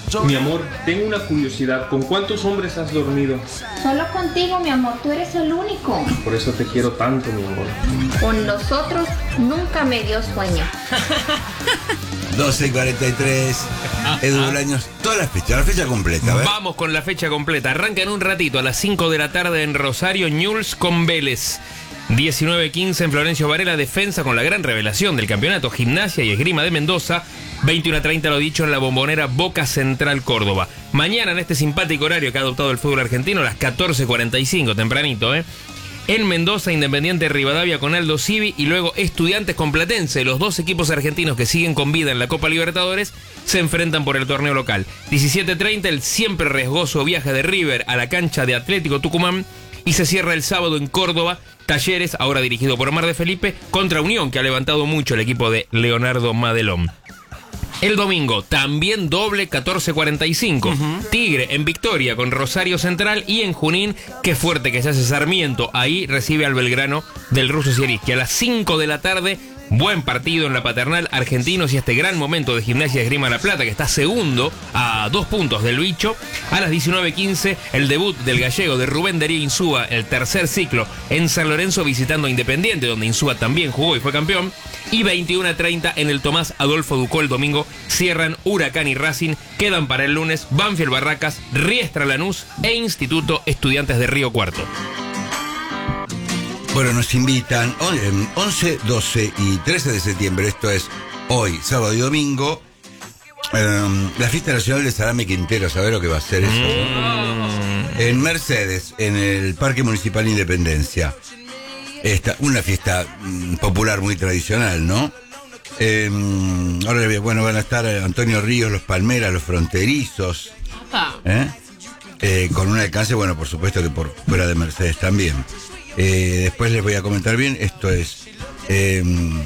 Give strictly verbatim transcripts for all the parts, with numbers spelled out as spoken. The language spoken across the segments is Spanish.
Mi amor, tengo una curiosidad. ¿Con cuántos hombres has dormido? Solo contigo, mi amor. Tú eres el único. Por eso te quiero tanto, mi amor. Con nosotros nunca me dio sueño. doce y cuarenta y tres. Edu Bolaños. Toda la fecha, la fecha completa. ¿Ver? Vamos con la fecha completa. Arranca en un ratito a las cinco de la tarde en Rosario, Newell's con Vélez. diecinueve quince en Florencio Varela, defensa con la gran revelación del campeonato, Gimnasia y Esgrima de Mendoza. veintiuno treinta, lo dicho, en la Bombonera, Boca Central Córdoba. Mañana, en este simpático horario que ha adoptado el fútbol argentino, a las catorce cuarenta y cinco, tempranito, ¿eh? En Mendoza, Independiente Rivadavia con Aldo Civi y luego Estudiantes con Platense. Los dos equipos argentinos que siguen con vida en la Copa Libertadores se enfrentan por el torneo local. diecisiete treinta, el siempre riesgoso viaje de River a la cancha de Atlético Tucumán. Y se cierra el sábado en Córdoba, Talleres, ahora dirigido por Omar de Felipe, contra Unión, que ha levantado mucho el equipo de Leonardo Madelón. El domingo, también doble, catorce cuarenta y cinco. Uh-huh. Tigre en Victoria con Rosario Central, y en Junín, qué fuerte que se hace Sarmiento. Ahí recibe al Belgrano del ruso Zielinski. A las cinco de la tarde, buen partido en la Paternal, Argentinos y este gran momento de Gimnasia Esgrima La Plata, que está segundo a dos puntos del bicho. A las diecinueve quince, el debut del gallego de Rubén Darío Insúa, el tercer ciclo en San Lorenzo, visitando a Independiente, donde Insúa también jugó y fue campeón. Y veintiuno treinta en el Tomás Adolfo Ducó el domingo, cierran Huracán y Racing. Quedan para el lunes Banfield Barracas, Riestra Lanús e Instituto Estudiantes de Río Cuarto. Bueno, nos invitan once, doce y trece de septiembre, esto es hoy, sábado y domingo, um, la fiesta nacional de Salame Quintero. ¿Sabés lo que va a ser eso? Mm. En Mercedes, en el Parque Municipal Independencia. Esta, una fiesta mm, popular muy tradicional, ¿no? Eh, ahora, bueno, van a estar Antonio Ríos, los Palmeras, los Fronterizos, ¿eh? Eh, con un alcance, bueno, por supuesto que por fuera de Mercedes también. Eh, después les voy a comentar bien. Esto es, eh,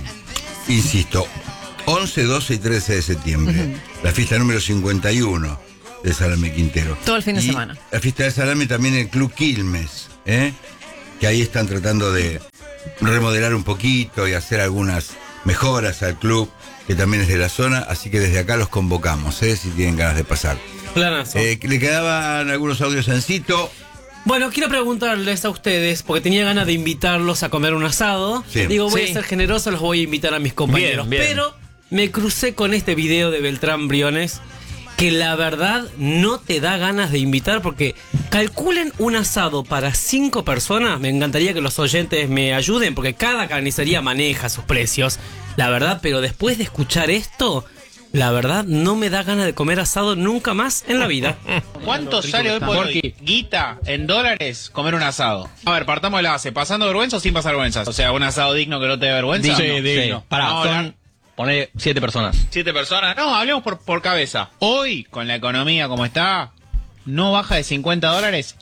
insisto, once, doce y trece de septiembre. Uh-huh. La fiesta número cincuenta y uno de Salame Quintero. Todo el fin de y semana. La fiesta de Salame también en el Club Quilmes, ¿eh? Que ahí están tratando de remodelar un poquito y hacer algunas mejoras al club, que también es de la zona. Así que desde acá los convocamos, ¿eh? Si tienen ganas de pasar. Planazo. Eh, le quedaban algunos audios en Cito. Bueno, quiero preguntarles a ustedes, porque tenía ganas de invitarlos a comer un asado. Sí. Digo, voy sí. a ser generoso, los voy a invitar a mis compañeros. Bien, bien. Pero me crucé con este video de Beltrán Briones, que la verdad no te da ganas de invitar, porque calculen un asado para cinco personas. Me encantaría que los oyentes me ayuden, porque cada carnicería maneja sus precios, la verdad. Pero después de escuchar esto, la verdad no me da ganas de comer asado nunca más en la vida. ¿Cuánto sale hoy por hoy, guita, en dólares, comer un asado? A ver, partamos de la base. ¿Pasando vergüenza o sin pasar vergüenza? O sea, un asado digno que no te dé vergüenza. Sí, no, digno. Sí. Pará, no, son, poné siete personas. ¿Siete personas? No, hablemos por, por cabeza. Hoy, con la economía como está, no baja de cincuenta dólares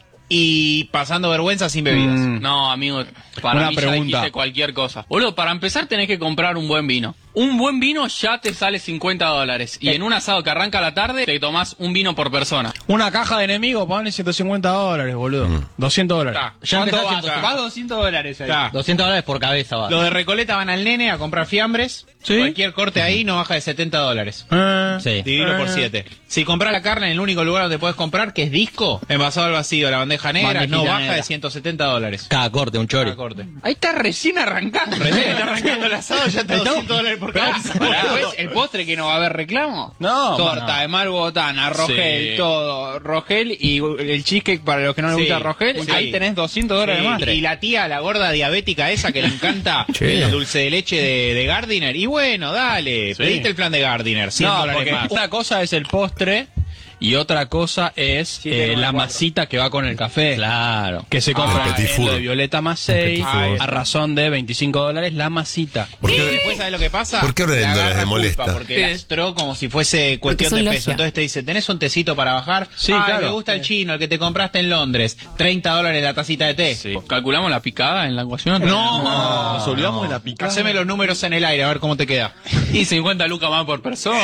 y pasando vergüenza sin bebidas. Mm. No, amigo, para Una mí pregunta. ya dijiste cualquier cosa. Boludo, para empezar tenés que comprar un buen vino. Un buen vino ya te sale cincuenta dólares. Y en un asado que arranca a la tarde, te tomás un vino por persona. Una caja de enemigos, pone ciento cincuenta dólares, boludo. Mm. doscientos dólares. Ta, ya ¿Cuánto empezás vas? vas doscientos dólares ahí. Ta. doscientos dólares por cabeza va. Los de Recoleta van al Nene a comprar fiambres. ¿Sí? Cualquier corte ahí no baja de setenta dólares. Eh, sí. Dividirlo eh. por siete. Si compras la carne en el único lugar donde puedes comprar, que es Disco, envasado al vacío, la bandeja negra, Bandejita no baja negra. de ciento setenta dólares. Cada corte, un chori. Cada corte. Ahí está recién arrancando. Recién está arrancando el asado, ya está doscientos dólares por cabeza. Después, el postre que no va a haber reclamo. No, torta no. de mar botana, Rogel, Sí. todo. Rogel y el cheesecake para los que no les Sí. gusta Rogel. Sí. Ahí tenés doscientos dólares Sí. más. Y la tía, la gorda diabética esa que le encanta el dulce de leche de, de Gardiner. Y bueno, dale, Sí. pediste el plan de Gardiner, cien No, dólares porque más. una cosa es el postre y otra cosa es eh, la masita que va con el café. Claro. Que se compra Ah, en lo de Violeta más seis a razón de veinticinco dólares la masita. ¿Por Y qué, después, ¿sabes lo que pasa? ¿Por qué ahora Le en dólares agarra le molesta? culpa Porque ¿Qué? lastró como si fuese cuestión de son peso. logia. Entonces te dice, ¿tenés un tecito para bajar? Sí, Ay, claro. me gusta el chino, el que te compraste en Londres. treinta dólares la tacita de té. Sí. ¿Calculamos la picada en la ecuación? No, Nos olvidamos de la picada. Haceme los números en el aire, a ver cómo te queda. Y cincuenta lucas más por persona.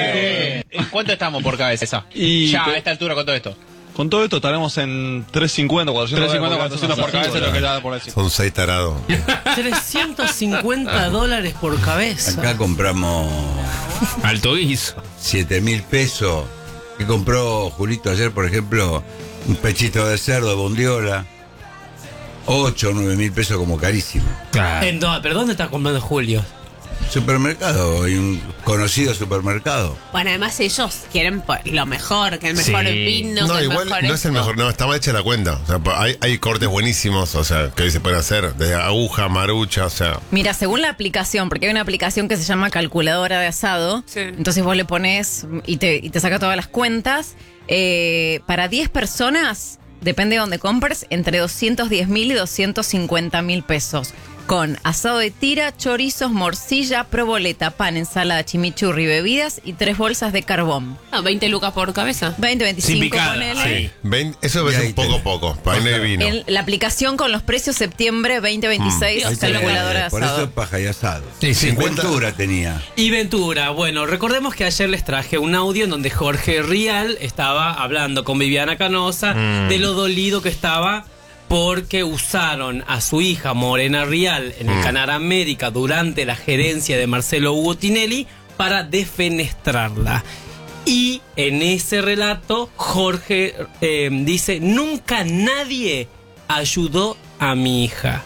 Eh, ¿Cuánto estamos por cabeza? Y ya, te- a esta altura con todo esto. Con todo esto estaremos en trescientos cincuenta, cuatrocientos trescientos cincuenta, cuatrocientos por cabeza, es lo que da por decir. Son seis tarados. trescientos cincuenta dólares por cabeza. Acá compramos Alto guiso. siete mil pesos que compró Julito ayer, por ejemplo, un pechito de cerdo de bondiola, ocho o nueve mil pesos como carísimo. Claro. ¿En dónde? ¿Pero dónde está comprando Julio? Supermercado, hay un conocido supermercado. Bueno, además ellos quieren lo mejor, que el mejor sí. vino, no, que el igual mejor no esto. es el mejor, no, está mal hecha la cuenta. O sea, hay, hay cortes buenísimos, o sea, que hoy se pueden hacer, desde aguja, marucha, o sea. Mira, según la aplicación, porque hay una aplicación que se llama calculadora de asado, sí. entonces vos le pones y te, y te saca todas las cuentas. Eh, para diez personas, depende de dónde compres, entre doscientos diez mil y doscientos cincuenta mil pesos. Con asado de tira, chorizos, morcilla, proboleta, pan, ensalada, chimichurri, bebidas y tres bolsas de carbón. Ah, veinte lucas por cabeza. veinte, veinticinco, ponele. Sí. veinte, eso es un poco poco, para no vino. En la aplicación con los precios septiembre veinte veintiséis, mm, calculadora de asado. Por eso es paja y asado. Sí, cincuenta Ventura tenía. Y Ventura, bueno, recordemos que ayer les traje un audio en donde Jorge Rial estaba hablando con Viviana Canosa mm. de lo dolido que estaba porque usaron a su hija Morena Rial en el mm. Canal América durante la gerencia de Marcelo Hugo Tinelli para defenestrarla. Y en ese relato Jorge eh, dice, nunca nadie ayudó a mi hija.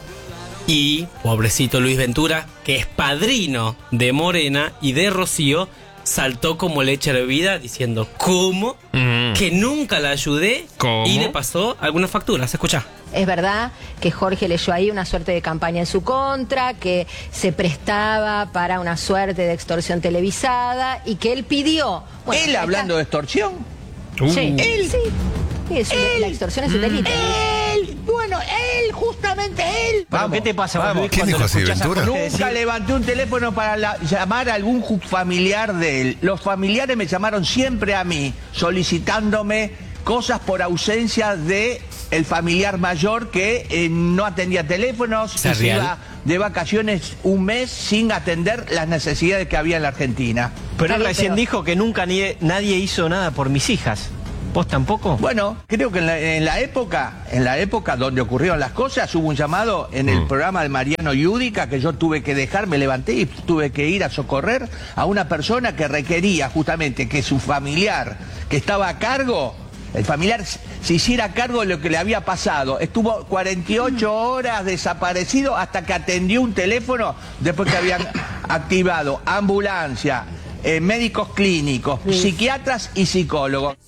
Y pobrecito Luis Ventura, que es padrino de Morena y de Rocío, saltó como leche hervida diciendo, ¿cómo? Mm. Que nunca la ayudé. ¿Cómo? Y le pasó algunas facturas. Escuchá. Es verdad que Jorge leyó ahí una suerte de campaña en su contra, que se prestaba para una suerte de extorsión televisada y que él pidió... Bueno, ¿Él hablando está... de extorsión? Uh. Sí. ¿Él? Sí. Sí, es un, la extorsión es un delito. Él, bueno, él, justamente él. Vamos, ¿qué te pasa? Vamos. ¿Quién dijo así, Ventura? Nunca levanté un teléfono para la, llamar a algún familiar de él. Los familiares me llamaron siempre a mí, solicitándome cosas por ausencia de el familiar mayor que eh, no atendía teléfonos, se iba de vacaciones un mes sin atender las necesidades que había en la Argentina. Pero él recién pero... dijo que nunca ni, nadie hizo nada por mis hijas. ¿Vos tampoco? Bueno, creo que en la, en la época, en la época donde ocurrieron las cosas, hubo un llamado en el mm. programa de Mariano Yudica que yo tuve que dejar, me levanté y tuve que ir a socorrer a una persona que requería justamente que su familiar que estaba a cargo, el familiar se hiciera cargo de lo que le había pasado. Estuvo cuarenta y ocho horas desaparecido hasta que atendió un teléfono después que habían activado ambulancia, eh, médicos clínicos, sí. psiquiatras y psicólogos.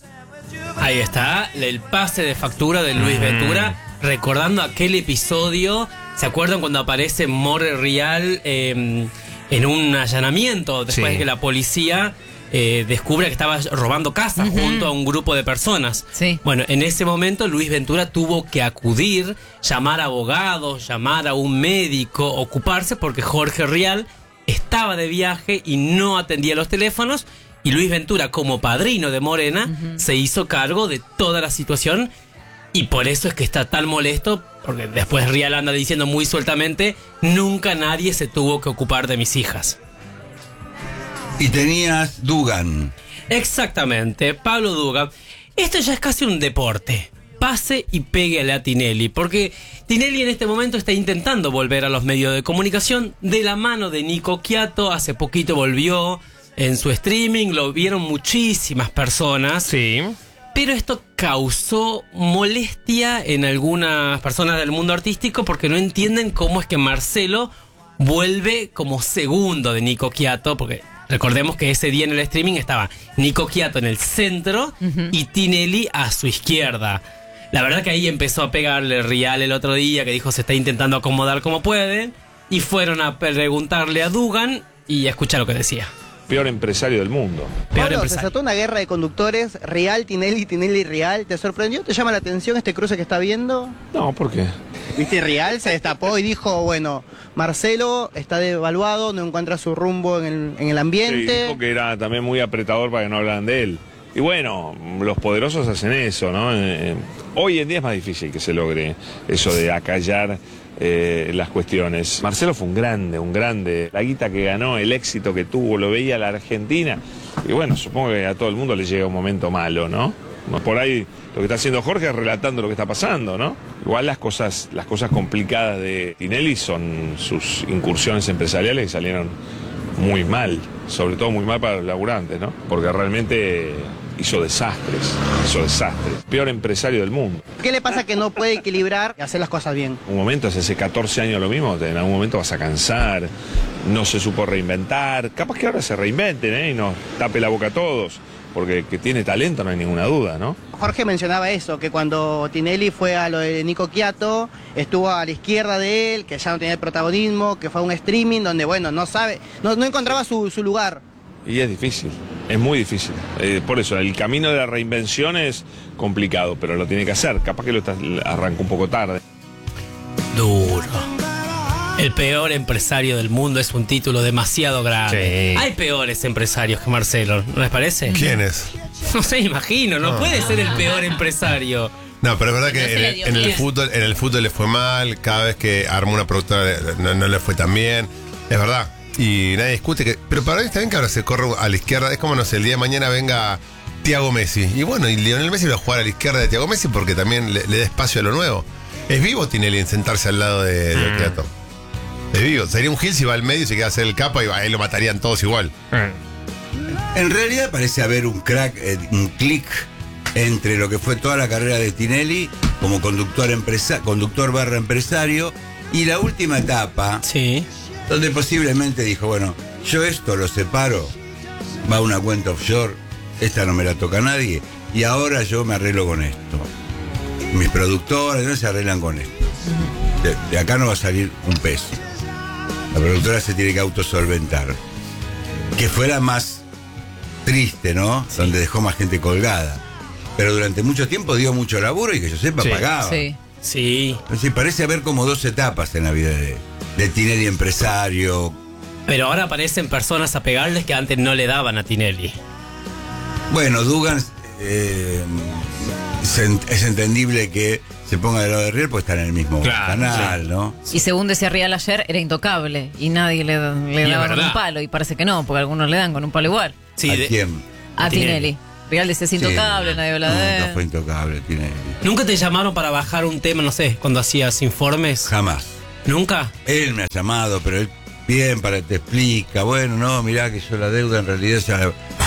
Ahí está, el pase de factura de Luis Ventura, recordando aquel episodio. ¿Se acuerdan cuando aparece More Rial eh, en un allanamiento después sí. de que la policía eh, descubre que estaba robando casas uh-huh. junto a un grupo de personas? Sí. Bueno, en ese momento Luis Ventura tuvo que acudir, llamar a abogados, llamar a un médico, ocuparse porque Jorge Rial estaba de viaje y no atendía los teléfonos. Y Luis Ventura, como padrino de Morena, uh-huh. se hizo cargo de toda la situación y por eso es que está tan molesto, porque después Rial anda diciendo muy sueltamente, nunca nadie se tuvo que ocupar de mis hijas. Y tenías Dugan. Exactamente, Pablo Dugan. Esto ya es casi un deporte. Pase y péguele a Tinelli, porque Tinelli en este momento está intentando volver a los medios de comunicación de la mano de Nico Quiato. Hace poquito volvió en su streaming, lo vieron muchísimas personas. Sí. Pero esto causó molestia en algunas personas del mundo artístico porque no entienden cómo es que Marcelo vuelve como segundo de Nico Quiato, porque recordemos que ese día en el streaming estaba Nico Quiato en el centro uh-huh. y Tinelli a su izquierda. La verdad que ahí empezó a pegarle Rial el otro día, que dijo se está intentando acomodar como puede, y fueron a preguntarle a Dugan y a escuchar lo que decía. Peor empresario del mundo. Peor Pablo, se desató una guerra de conductores, Rial, Tinelli, Tinelli, Rial. ¿Te sorprendió? ¿Te llama la atención este cruce que está viendo? No, ¿por qué? Viste, Rial se destapó y dijo, bueno, Marcelo está devaluado, no encuentra su rumbo en el, en el ambiente. Sí, dijo que era también muy apretador para que no hablaran de él. Y bueno, los poderosos hacen eso, ¿no? Eh, hoy en día es más difícil que se logre eso de acallar Eh, las cuestiones. Marcelo fue un grande, un grande. La guita que ganó, el éxito que tuvo, lo veía la Argentina. Y bueno, supongo que a todo el mundo le llega un momento malo, ¿no? Por ahí lo que está haciendo Jorge es relatando lo que está pasando, ¿no? Igual las cosas, las cosas complicadas de Tinelli son sus incursiones empresariales que salieron muy mal. Sobre todo muy mal para los laburantes, ¿no? Porque realmente hizo desastres, hizo desastres. Peor empresario del mundo. ¿Qué le pasa que no puede equilibrar y hacer las cosas bien? Un momento, hace catorce años lo mismo, en algún momento vas a cansar, no se supo reinventar. Capaz que ahora se reinventen, ¿eh? Y nos tape la boca a todos, porque que tiene talento no hay ninguna duda, ¿no? Jorge mencionaba eso, que cuando Tinelli fue a lo de Nico Quiato, estuvo a la izquierda de él, que ya no tenía el protagonismo, que fue a un streaming donde, bueno, no sabe, no, no encontraba su, su lugar. Y es difícil, es muy difícil. Eh, por eso, el camino de la reinvención es complicado, pero lo tiene que hacer. Capaz que lo está, arranca un poco tarde. Duro. El peor empresario del mundo es un título demasiado grande. Sí. Hay peores empresarios que Marcelo, ¿no les parece? ¿Quién es? No sé, imagino, no, no puede ser el peor empresario. No, pero es verdad que en el, en el fútbol, en el fútbol le fue mal, cada vez que armó una productora no, no le fue tan bien. Es verdad. Y nadie discute que. Pero para mí está bien que ahora se corre a la izquierda. Es como, no sé, el día de mañana venga Thiago Messi. Y bueno, y Lionel Messi va a jugar a la izquierda de Thiago Messi porque también le, le da espacio a lo nuevo. Es vivo Tinelli en sentarse al lado de, de Quiato. Es vivo. Sería un gil si va al medio y se queda a hacer el capa y ahí lo matarían todos igual. En realidad parece haber un crack, eh, un clic entre lo que fue toda la carrera de Tinelli como conductor empresa, conductor barra empresario y la última etapa, sí, donde posiblemente dijo, bueno, yo esto lo separo, va a una cuenta offshore, esta no me la toca a nadie, y ahora yo me arreglo con esto. Mis productores no se arreglan con esto. De, de acá no va a salir un peso. La productora se tiene que autosolventar. Que fuera más triste, ¿no? Sí. Donde dejó más gente colgada. Pero durante mucho tiempo dio mucho laburo y que yo sepa, sí, pagaba. Sí. Sí. Entonces, parece haber como dos etapas en la vida de, de Tinelli empresario. Pero ahora aparecen personas a pegarles que antes no le daban a Tinelli. Bueno, Dugan eh, es entendible que se ponga del lado de Riel porque está en el mismo claro, canal, sí, ¿no? Y según decía Rial ayer, era intocable y nadie le, le daba con un palo. Y parece que no, porque algunos le dan con un palo igual. Sí, ¿a de, quién? A Tinelli. Tinelli. Rial decía es intocable, sí, nadie habla de él. Nunca fue intocable, Tinelli. ¿Nunca te llamaron para bajar un tema, no sé, cuando hacías informes? Jamás. ¿Nunca? Él me ha llamado, pero él bien para te explica, bueno, no, mirá que yo la deuda en realidad ya...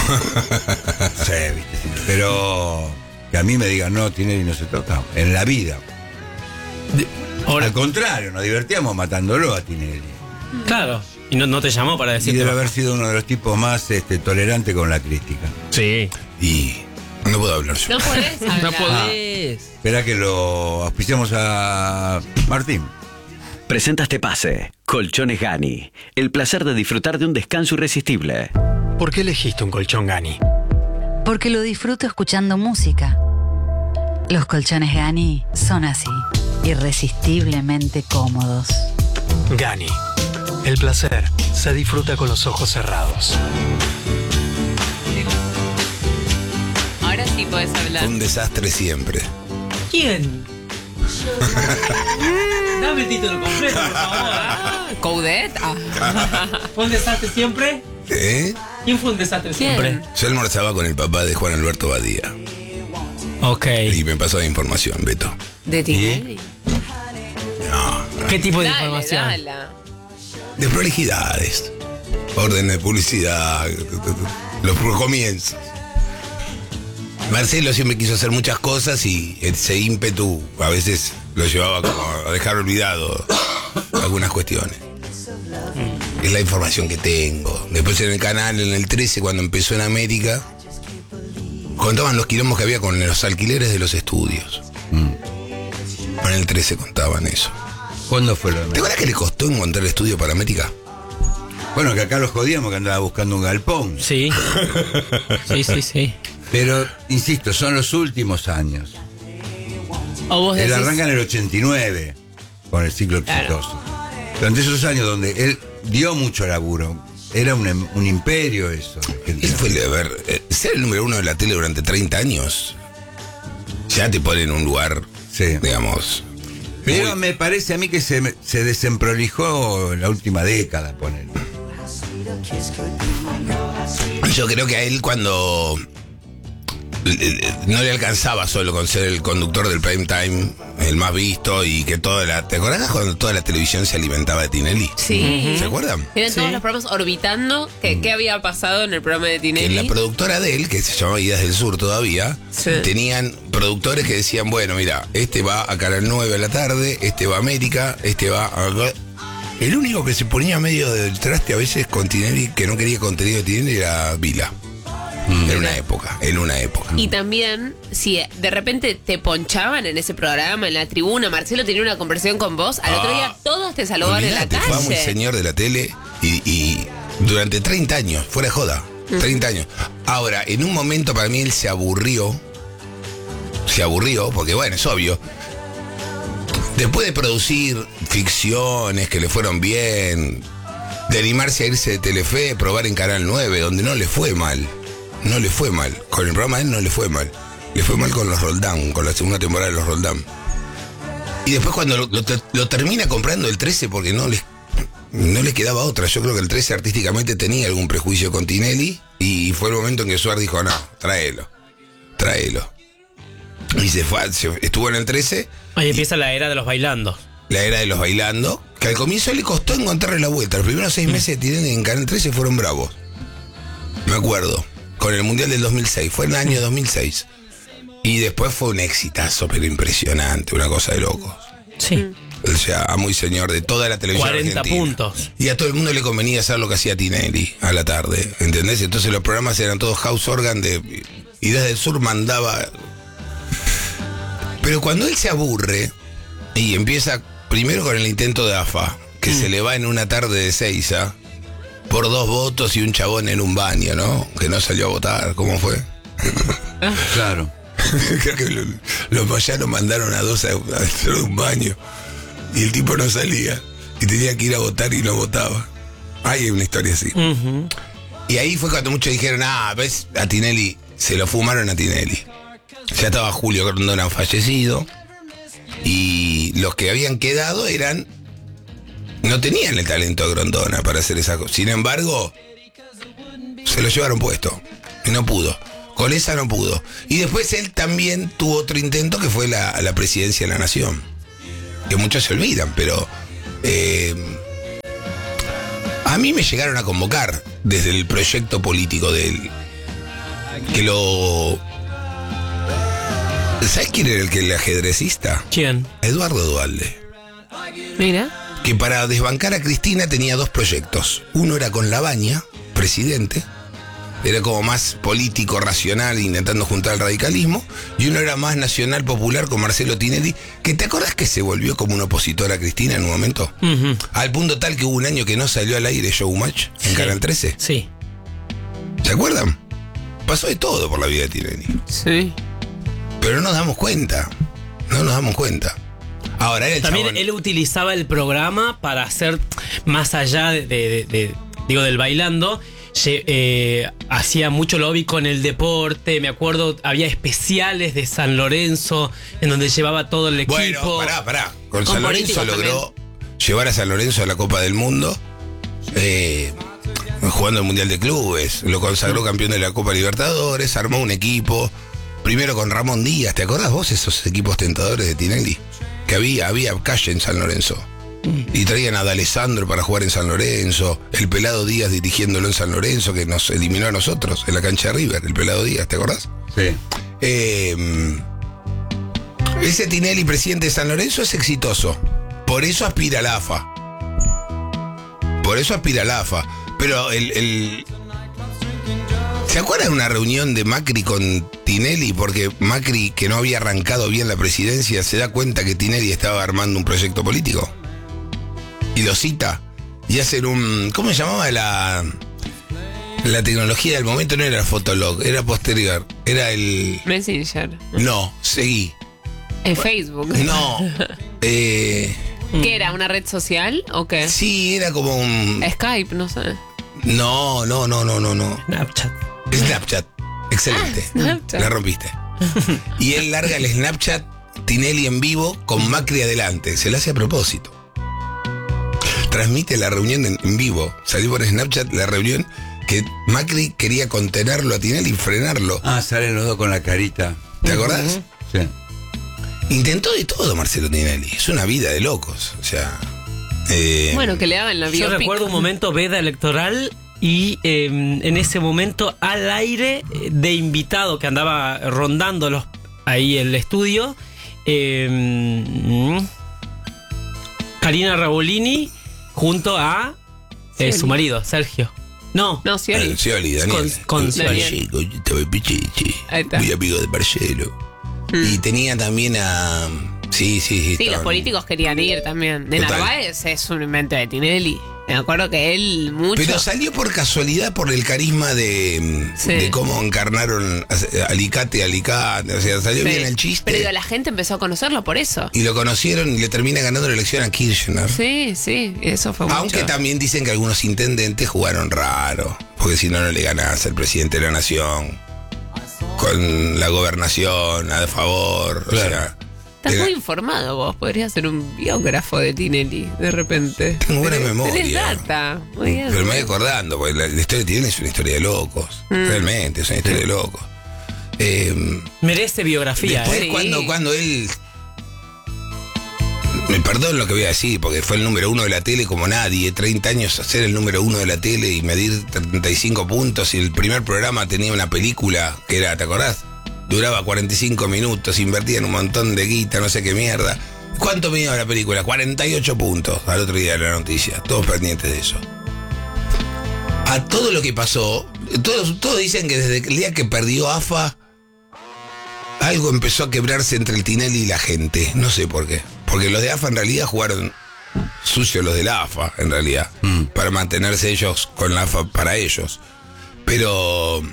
no sé, viste, pero que a mí me digan, no, Tinelli no se toca, en la vida. De, ahora, al contrario, nos divertíamos matándolo a Tinelli. Claro, y no, no te llamó para decir. Y debe haber sido uno de los tipos más este, tolerantes con la crítica. Sí. Y no puedo hablar yo. No podés hablar. No podés. Ah, espera que lo auspiciamos a Martín. Presenta este pase. Colchones Gani. El placer de disfrutar de un descanso irresistible. ¿Por qué elegiste un colchón Gani? Porque lo disfruto escuchando música. Los colchones Gani son así, irresistiblemente cómodos. Gani. El placer se disfruta con los ojos cerrados. Ahora sí podés hablar. Un desastre siempre. ¿Quién? Dame el título completo, por favor. ¿Coudet? Ah. ¿Fue un desastre siempre? ¿Eh? ¿Quién fue un desastre ¿Quién? siempre? Yo almorzaba con el papá de Juan Alberto Badía. Ok. Y me pasó la información, Beto. ¿De Tinelli? No. ¿Qué tipo de dale, información? Dale. De prolijidades. Orden de publicidad. Los comienzos. Marcelo siempre quiso hacer muchas cosas y ese ímpetu a veces lo llevaba como a dejar olvidado algunas cuestiones. Mm. Es la información que tengo. Después en el canal, en el trece, cuando empezó en América, contaban los quilombos que había con los alquileres de los estudios. Mm. En el trece contaban eso. ¿Cuándo fue lo de ¿Te acuerdas que le costó encontrar el estudio para América? Bueno, que acá los jodíamos que andaba buscando un galpón. Sí. Sí, sí, sí. Pero, insisto, son los últimos años. ¿O vos él decís? arranca en el ochenta y nueve con el ciclo exitoso. Claro. Durante esos años donde él dio mucho laburo, era un, un imperio eso. Él fue, a ver, eh, ser el número uno de la tele durante treinta años, ya te pone en un lugar, sí, digamos... Pero muy... me parece a mí que se, se desemprolijó en la última década, poner. Yo creo que a él cuando no le alcanzaba solo con ser el conductor del prime time, el más visto, y que toda la... ¿Te acordás cuando toda la televisión se alimentaba de Tinelli? Sí. ¿Se acuerdan? Eran Sí. todos los programas orbitando. ¿Qué, qué había pasado en el programa de Que Tinelli? la productora de él, que se llamaba Ideas del Sur todavía, Sí. tenían productores que decían, bueno, mira, este va a Canal nueve a la tarde, este va a América, este va a... El único que se ponía medio del traste a veces con Tinelli, que no quería contenido de Tinelli, era Vila. En una época, en una época. Y también, si de repente te ponchaban en ese programa, en la tribuna, Marcelo tenía una conversación con vos, al otro Ah, día todos te saludaban en la Olvídate, fue muy calle. señor de la tele y, y durante treinta años, fuera de joda, treinta años. Ahora, en un momento para mí él se aburrió, se aburrió, porque bueno, es obvio. Después de producir ficciones que le fueron bien, de animarse a irse de Telefe, probar en Canal nueve, donde no le fue mal. No le fue mal. Con el programa de él no le fue mal. Le fue mal con los Roldán, con la segunda temporada de los Roldán. Y después cuando lo, lo, lo termina comprando el trece porque no le, no le quedaba otra. Yo creo que el trece artísticamente tenía algún prejuicio con Tinelli y fue el momento en que Suar dijo, no, tráelo, tráelo. Y se fue, se, estuvo en el trece. Ahí empieza la era de los bailando. La era de los bailando, que al comienzo le costó encontrarle la vuelta. Los primeros seis meses de Tinelli en Canal trece fueron bravos. Me acuerdo. Con el Mundial del dos mil seis, fue en el año dos mil seis. Y después fue un exitazo, pero impresionante, una cosa de locos. Sí. O sea, a muy señor de toda la televisión cuarenta argentina. puntos. Y a todo el mundo le convenía hacer lo que hacía Tinelli a la tarde, ¿entendés? Entonces los programas eran todos house organ de... Y desde el sur mandaba... Pero cuando él se aburre y empieza primero con el intento de A F A, que mm. se le va en una tarde de Seiza... por dos votos y un chabón en un baño, ¿no? Que no salió a votar, ¿cómo fue? Claro. Creo que lo, los mayanos mandaron a dos a, a dentro de un baño y el tipo no salía y tenía que ir a votar y no votaba. Hay una historia así. Uh-huh. Y ahí fue cuando muchos dijeron, ah, ves, a Tinelli, se lo fumaron a Tinelli. Ya estaba Julio Grondona fallecido y los que habían quedado eran... No tenían el talento de Grondona para hacer esa cosa. Sin embargo, se lo llevaron puesto. Y no pudo. Con esa no pudo. Y después él también tuvo otro intento que fue la, la presidencia de la nación. Que muchos se olvidan, pero... Eh, a mí me llegaron a convocar desde el proyecto político de él. Que lo... ¿Sabes quién era el que el ajedrecista? ¿Quién? Eduardo Duhalde. Mira. Que para desbancar a Cristina tenía dos proyectos. Uno era con Labaña, presidente, era como más político, racional, intentando juntar el radicalismo, y uno era más nacional, popular, con Marcelo Tinelli, que te acordás que se volvió como un opositor a Cristina en un momento, uh-huh. Al punto tal que hubo un año que no salió al aire Showmatch en sí. Canal trece. Sí. ¿Se acuerdan? Pasó de todo por la vida de Tinelli. Sí. Pero no nos damos cuenta, no nos damos cuenta. Ahora, el también chabón... él utilizaba el programa para hacer, más allá de, de, de, de digo, del bailando, eh, hacía mucho lobby con el deporte. Me acuerdo, había especiales de San Lorenzo en donde llevaba todo el equipo. Bueno, pará, pará. Con, con San Lorenzo logró también llevar a San Lorenzo a la Copa del Mundo, eh, jugando el Mundial de Clubes. Lo consagró campeón de la Copa Libertadores, armó un equipo, primero con Ramón Díaz. ¿Te acordás vos esos equipos tentadores de Tinelli? Que había, había calle en San Lorenzo. Y traían a D'Alessandro para jugar en San Lorenzo, el Pelado Díaz dirigiéndolo en San Lorenzo, que nos eliminó a nosotros en la cancha de River, el Pelado Díaz, ¿te acordás? Sí. Eh, ese Tinelli, presidente de San Lorenzo, es exitoso. Por eso aspira a la A F A. Por eso aspira a la A F A. Pero el... el ¿se acuerdan de una reunión de Macri con Tinelli? Porque Macri, que no había arrancado bien la presidencia, se da cuenta que Tinelli estaba armando un proyecto político. Y lo cita. Y hacen un... ¿Cómo se llamaba la... La tecnología del momento? No era Fotolog, era posterior. Era el... Messenger. No, seguí. El Facebook. No. eh... ¿Qué era? ¿Una red social o qué? Sí, era como un... Skype, no sé. No, no, no, no, no, no. Snapchat. Snapchat. Excelente. Ah, Snapchat. La rompiste. Y él larga el Snapchat Tinelli en vivo con Macri adelante. Se lo hace a propósito. Transmite la reunión en, en vivo. Salió por Snapchat la reunión que Macri quería contenerlo a Tinelli y frenarlo. Ah, salen los dos con la carita. ¿Te acordás? Uh-huh. Sí. Intentó de todo Marcelo Tinelli. Es una vida de locos. O sea. Eh, bueno, que le hagan la biopic. Yo recuerdo un momento veda electoral y eh, en ese momento al aire de invitado que andaba rondando los, ahí el estudio, eh, Karina Rabolini junto a eh, su marido, Sergio. No, no, Scioli. Ah, Scioli, Daniel. Con, con Scioli. Muy amigo de Marcelo. Mm. Y tenía también a... Sí, sí, sí. Sí, los políticos querían ir también. De Total. Narváez es un invento de Tinelli. Me acuerdo que él mucho... Pero salió por casualidad por el carisma de, sí. de cómo encarnaron Alicate, Alicate. O sea, salió sí. bien el chiste. Pero digo, la gente empezó a conocerlo por eso. Y lo conocieron y le termina ganando la elección a Kirchner. Sí, sí, eso fue mucho. Aunque también dicen que algunos intendentes jugaron raro. Porque si no, no le ganás a ser presidente de la nación. Con la gobernación a favor. Claro. O sea... Estás muy informado vos, podrías ser un biógrafo de Tinelli, de repente. Tengo buena memoria. Tenés data, muy bien. Pero me voy acordando, porque la, la historia de Tinelli es una historia de locos. Mm. Realmente, es una historia sí. de locos. Eh, Merece biografía. Después, ¿eh? cuando, sí. cuando él... Me perdón lo que voy a decir, porque fue el número uno de la tele como nadie. treinta años ser el número uno de la tele y medir treinta y cinco puntos. Y el primer programa tenía una película que era, ¿te acordás? Duraba cuarenta y cinco minutos, invertían un montón de guita, no sé qué mierda. ¿Cuánto medía la película? cuarenta y ocho puntos al otro día de la noticia. Todos pendientes de eso. A todo lo que pasó, todos, todos dicen que desde el día que perdió A F A, algo empezó a quebrarse entre el Tinelli y la gente. No sé por qué. Porque los de A F A en realidad jugaron sucio los de la A F A, en realidad. Mm. Para mantenerse ellos con la A F A para ellos. Pero...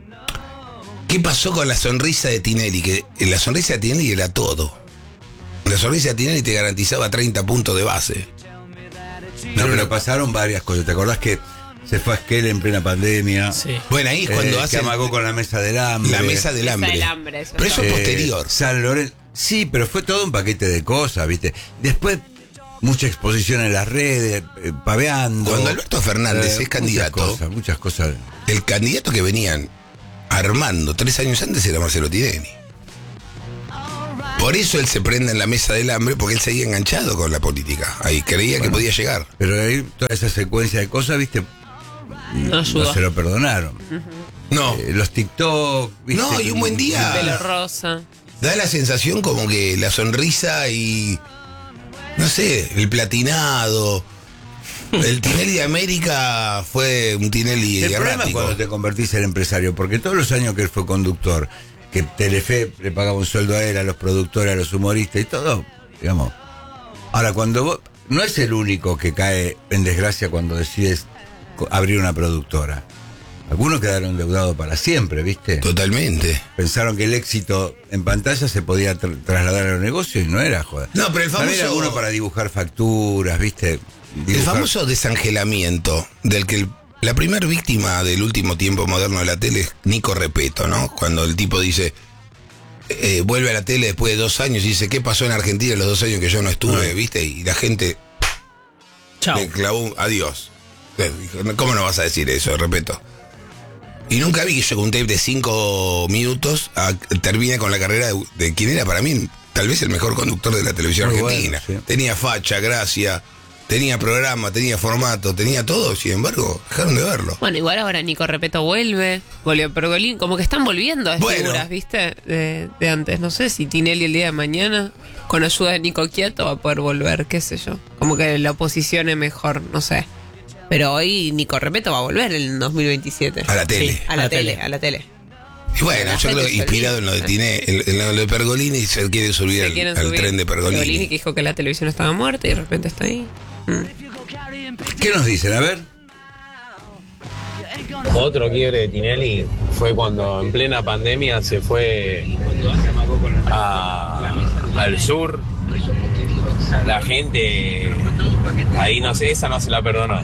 ¿qué pasó con la sonrisa de Tinelli? Que la sonrisa de Tinelli era todo. La sonrisa de Tinelli te garantizaba treinta puntos de base. No, pero, pero pasaron varias cosas. ¿Te acordás que se fue a Esquel en plena pandemia? Sí. Bueno, ahí es cuando eh, hace... que amagó con la mesa del hambre. La mesa del hambre. Mesa del hambre eso pero eso es eh, posterior. San Lorenzo. Sí, pero fue todo un paquete de cosas, ¿viste? Después, mucha exposición en las redes, eh, paveando. Cuando Alberto Fernández eh, es candidato... Muchas cosas, muchas cosas. El candidato que venían... armando tres años antes era Marcelo Tinelli. Por eso él se prende en la mesa del hambre, porque él seguía enganchado con la política. Ahí creía bueno, que podía llegar. Pero ahí toda esa secuencia de cosas, viste, no, no se lo perdonaron. Uh-huh. No. Eh, los TikTok, viste. No, y un buen día. Pelo rosa. Da la sensación como que la sonrisa y no sé, el platinado. El Tinelli de América fue un Tinelli el errático. problema es cuando te convertís en empresario, porque todos los años que él fue conductor, que Telefe le pagaba un sueldo a él, a los productores, a los humoristas y todo, digamos. Ahora, cuando vos, no es el único que cae en desgracia cuando decides abrir una productora. Algunos quedaron endeudados para siempre, ¿viste? Totalmente. Pensaron que el éxito en pantalla se podía tra- trasladar a los negocios y no era joda. No, pero el famoso... También alguno para dibujar facturas, ¿viste? Dibujar... El famoso desangelamiento del que el, la primera víctima del último tiempo moderno de la tele es Nico Repetto, ¿no? Cuando el tipo dice, eh, vuelve a la tele después de dos años y dice, ¿qué pasó en Argentina en los dos años que yo no estuve? ¿Viste? Y la gente Chao. le clavó un adiós. ¿Cómo no vas a decir eso, Repetto? Y nunca vi que yo con un tape de cinco minutos a, termina con la carrera de, de quien era para mí tal vez el mejor conductor de la televisión Muy argentina. Bueno, sí. Tenía facha, gracia, tenía programa, tenía formato, tenía todo, sin embargo, dejaron de verlo. Bueno, igual ahora Nico Repetto vuelve, volvió Pergolín, como que están volviendo a bueno. figuras, ¿viste? De, de antes, no sé si Tinelli el día de mañana, con ayuda de Nico Quiato, va a poder volver, qué sé yo. Como que la oposición es mejor, no sé. Pero hoy Nico Repetto va a volver en dos mil veintisiete. A la tele. Sí, a, a la, la tele, tele, a la tele. Y bueno, yo creo que inspirado en lo de Tinelli, en, en lo de Pergolini, se quiere subir se al, al tren de Pergolini. Pergolini que dijo que la televisión estaba muerta y de repente está ahí. Mm. ¿Qué nos dicen? A ver. Otro quiebre de Tinelli fue cuando en plena pandemia se fue a, al sur. La gente ahí, no sé, esa no se la perdonó.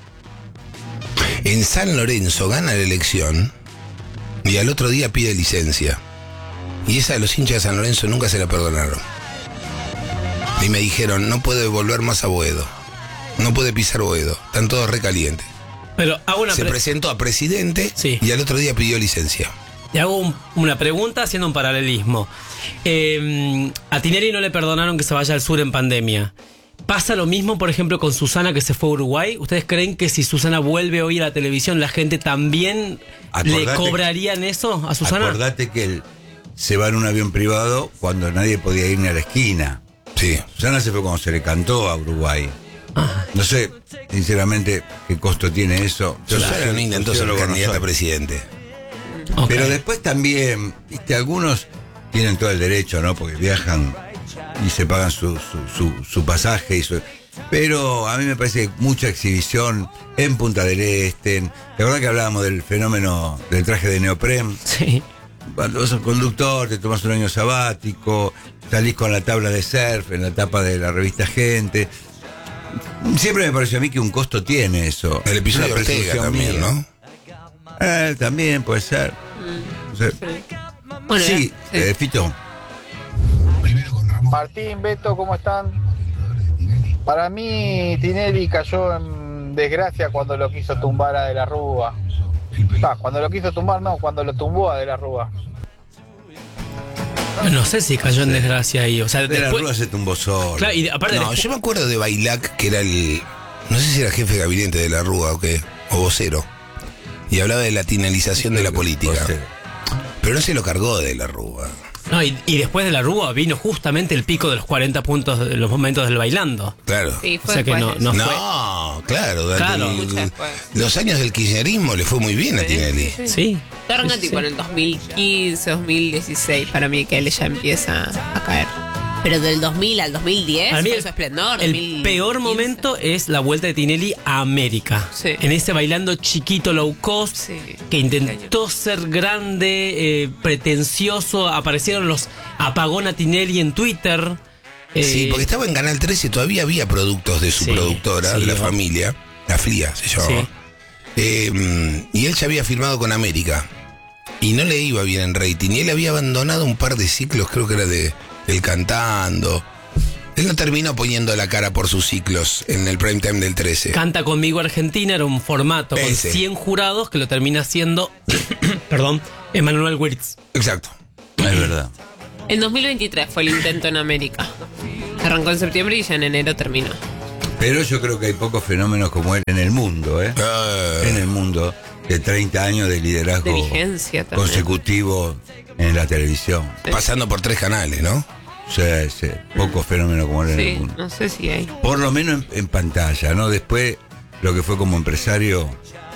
En San Lorenzo gana la elección y al otro día pide licencia. Y esa de los hinchas de San Lorenzo nunca se la perdonaron. Y me dijeron, no puede volver más a Boedo. No puede pisar Boedo. Están todos recalientes. Pero hago una Se pre- presentó a presidente Sí. y al otro día pidió licencia. Y hago un- una pregunta haciendo un paralelismo. Eh, a Tinelli no le perdonaron que se vaya al sur en pandemia. ¿Pasa lo mismo, por ejemplo, con Susana que se fue a Uruguay? ¿Ustedes creen que si Susana vuelve hoy a la televisión, la gente también Acordate- le cobrarían eso a Susana? Acordate que él se va en un avión privado cuando nadie podía ir ni a la esquina. Sí. Susana se fue cuando se le cantó a Uruguay. No sé, sinceramente, qué costo tiene eso. Yo Susana soy no intentó ser sociólogo, no candidata soy. a presidente. Pero después también, viste, algunos tienen todo el derecho, ¿no? Porque viajan y se pagan su, su, su, su pasaje y su... Pero a mí me parece que mucha exhibición en Punta del Este. En... ¿Te acuerdas que hablábamos del fenómeno del traje de neopren? Sí. Cuando vos sos conductor, te tomas un año sabático, salís con la tabla de surf en la tapa de la revista Gente. Siempre me pareció a mí que un costo tiene eso. El episodio Una de Ortega presunción también, mía. ¿no? Eh, también puede ser. O sea, Bueno, sí, ya, eh, Fito. Martín, Beto, ¿cómo están? Para mí, Tinelli cayó en desgracia cuando lo quiso tumbar a De la Rúa. Ah, cuando lo quiso tumbar, no, cuando lo tumbó a De la Rúa. No sé si cayó en desgracia ahí. O sea, De la después- Rúa se tumbó solo. Claro, y aparte No, después- yo me acuerdo de Bailac, que era el. No sé si era jefe de gabinete de la Rúa o qué, o vocero. Y hablaba de la tinelización de la política. Pero no se lo cargó de la Rúa. No, y, y después de la Rúa vino justamente el pico de los cuarenta puntos de los momentos del bailando. Claro. Sí, fue O sea que después no, de no eso. fue. No, claro. durante Claro. el- Mucho después. los años del kirchnerismo le fue muy bien a Tinelli. Sí. Arranca Sí, tipo sí. en el dos mil quince, dos mil dieciséis, para mí que él ya empieza a caer. Pero del dos mil al dos mil diez, Para mí fue el- su esplendor. El dos mil peor quince. momento es la vuelta de Tinelli a América. Sí. En ese bailando chiquito low cost, Sí. que intentó ser grande, eh, pretencioso. Aparecieron los apagón a Tinelli en Twitter. Eh, Sí, porque estaba en Canal trece y todavía había productos de su Sí, productora, sí, de la va. familia. La Flia se llamaba. Sí. Eh, y él ya había firmado con América. Y no le iba bien en rating. Y él había abandonado un par de ciclos, creo que era de El Cantando. Él no terminó poniendo la cara por sus ciclos en el prime time del trece. Canta conmigo Argentina era un formato con Ese. cien jurados que lo termina haciendo, perdón, Emanuel Wirtz. Exacto. Es verdad. En dos mil veintitrés fue el intento en América. Arrancó en septiembre y ya en enero terminó. Pero yo creo que hay pocos fenómenos como él en el mundo, ¿eh? Eh, En el mundo, de treinta años de liderazgo De vigencia también. consecutivo en la televisión. pasando por tres canales, ¿no? Sí, sí, pocos fenómenos como él en el Sí, mundo. no sé si hay. Por lo menos en, en pantalla, ¿no? Después, lo que fue como empresario,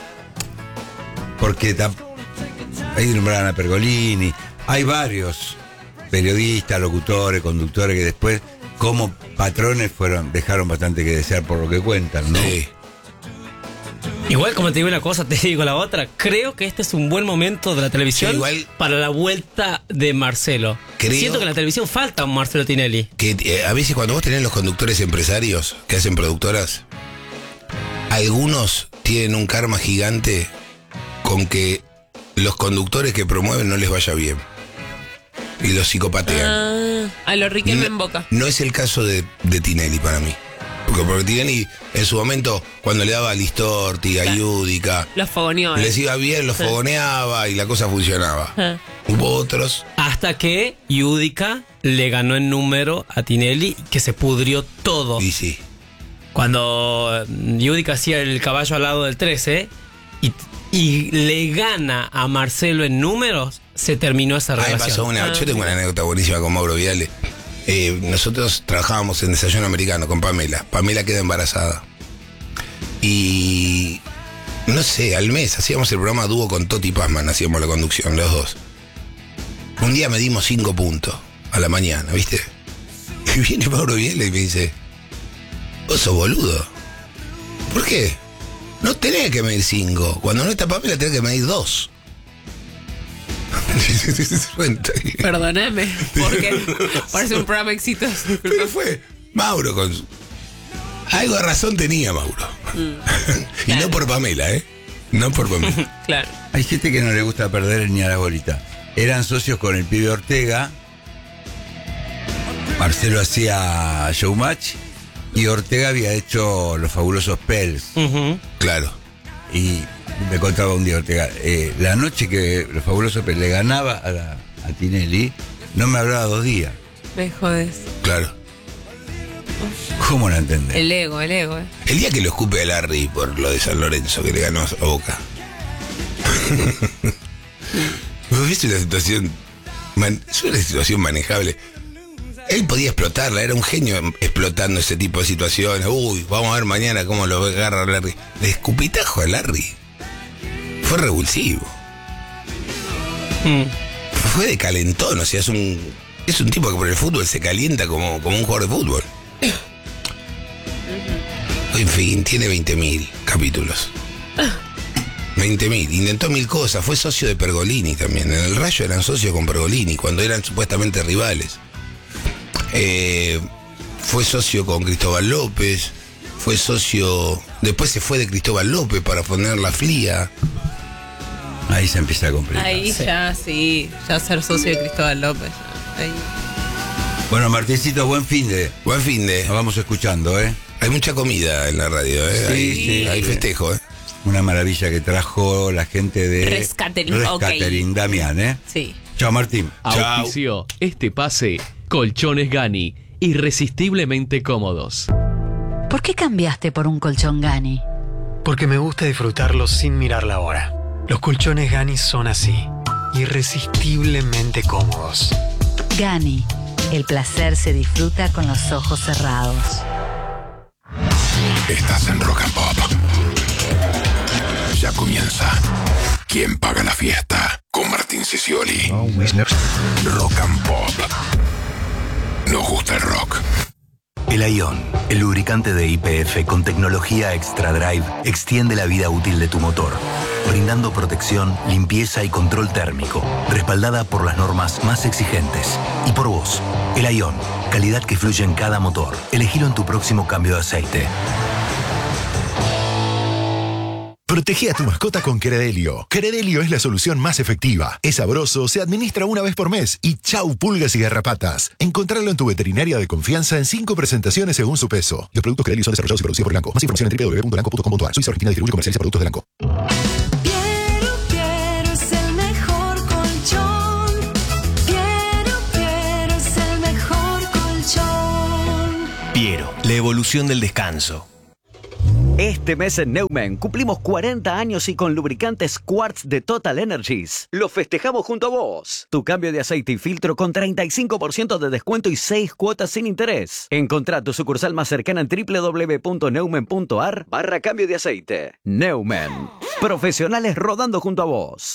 porque tam- ahí nombraban a Pergolini, hay varios periodistas, locutores, conductores que después, como patrones, fueron dejaron bastante que desear por lo que cuentan, ¿no? Sí. Igual, como te digo una cosa, te digo la otra. Creo que este es un buen momento de la televisión Sí, igual- para la vuelta de Marcelo. Creo- Siento que en la televisión falta un Marcelo Tinelli. Que eh, a veces cuando vos tenés los conductores empresarios que hacen productoras, algunos tienen un karma gigante con que los conductores que promueven no les vaya bien. Y los psicopatean. Ah, a lo Riquelme en Boca. No es el caso de, de Tinelli para mí. Porque, porque Tinelli en su momento, cuando le daba a Listorti, a Iudica, Los fogoneó. ¿eh? les iba bien, los fogoneaba y la cosa funcionaba. Ah. Hubo otros. Hasta que Yudica le ganó en número a Tinelli, que se pudrió todo. Y sí. Cuando Yudica hacía el caballo al lado del trece y, y le gana a Marcelo en números, se terminó esa A mí me relación. pasó una, Ah. yo tengo una anécdota buenísima con Mauro Viale. Eh, nosotros trabajábamos en Desayuno Americano con Pamela. Pamela queda embarazada. Y no sé, al mes hacíamos el programa dúo con Toti Pazman, hacíamos la conducción, los dos. Un día medimos cinco puntos a la mañana, ¿viste? Y viene Mauro Viale y me dice, vos sos boludo. ¿Por qué? No tenés que medir cinco. Cuando no está Pamela tenés que medir dos. Perdóname, porque parece un programa exitoso. Pero fue Mauro con su... Algo de razón tenía Mauro. Y no por Pamela, ¿eh? No por Pamela. Claro. Hay gente que no le gusta perder ni a la bolita. Eran socios con el pibe Ortega. Marcelo hacía Showmatch y Ortega había hecho Los Fabulosos Pels. Ujú. Claro. Y me contaba un día Ortega, eh, la noche que los Fabulosos le ganaba a, la, a Tinelli, no me hablaba dos días. Me jodes. Claro. ¿Cómo no entendés? El ego, el ego. Eh. El día que lo escupe a Larry por lo de San Lorenzo, que le ganó a Boca. Es una situación, man, es una situación manejable. Él podía explotarla, era un genio explotando ese tipo de situaciones. Uy, vamos a ver mañana cómo lo agarra Larry. El escupitajo a Larry fue revulsivo. Mm. Fue de calentón, o sea, es un es un tipo que por el fútbol se calienta como, como un jugador de fútbol. En fin, tiene veinte mil capítulos. veinte mil, intentó mil cosas, fue socio de Pergolini también. En el Rayo eran socios con Pergolini, cuando eran supuestamente rivales. Eh, fue socio con Cristóbal López, fue socio... Después se fue de Cristóbal López para poner la F L I A. Ahí se empieza a complicar. Ahí sí. ya, sí, ya ser socio de Cristóbal López. Ahí. Bueno, Martincito, buen fin de. Buen fin de. Nos vamos escuchando, ¿eh? Hay mucha comida en la radio, ¿eh? Sí, hay, sí, hay festejo, ¿eh? Una maravilla que trajo la gente de Rescatering, Rescatering, okay. Damián, ¿eh? Sí. Chao, Martín. Auspició este pase Colchones Gani, irresistiblemente cómodos. ¿Por qué cambiaste por un colchón Gani? Porque me gusta disfrutarlos sin mirar la hora. Los colchones Gani son así, irresistiblemente cómodos. Gani, el placer se disfruta con los ojos cerrados. Estás en Rock and Pop. Ya comienza. ¿Quién paga la fiesta? Con Martín Sicioli. Rock and Pop. Nos gusta el rock. El Ion, el lubricante de Y P F con tecnología Extra Drive, extiende la vida útil de tu motor, brindando protección, limpieza y control térmico, respaldada por las normas más exigentes. Y por vos, el Ion, calidad que fluye en cada motor. Elegilo en tu próximo cambio de aceite. Protege a tu mascota con Credelio. Credelio es la solución más efectiva. Es sabroso, se administra una vez por mes y chau pulgas y garrapatas. Encontrarlo en tu veterinaria de confianza en cinco presentaciones según su peso. Los productos Credelio son desarrollados y producidos por Elanco. Más información en doble u doble u doble u punto elanco punto com punto a r. Suiza Argentina distribuye y comercializa productos de Elanco. Piero, Piero es el mejor colchón. Piero, Piero es el mejor colchón. Piero, la evolución del descanso. Este mes en Neumann cumplimos cuarenta años y con lubricantes Quartz de Total Energies lo festejamos junto a vos. Tu cambio de aceite y filtro con treinta y cinco por ciento de descuento y seis cuotas sin interés. Encontrá tu sucursal más cercana en doble u doble u doble u punto neumann punto a r barra cambio de aceite. Neumann. Profesionales rodando junto a vos.